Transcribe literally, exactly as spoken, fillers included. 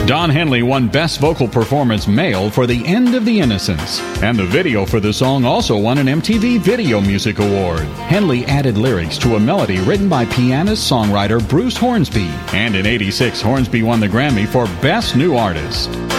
Don Henley won Best Vocal Performance Male for The End of the Innocents, and the video for the song also won an M T V Video Music Award. Henley added lyrics to a melody written by pianist-songwriter Bruce Hornsby, and in eighty-six, Hornsby won the Grammy for Best New Artist.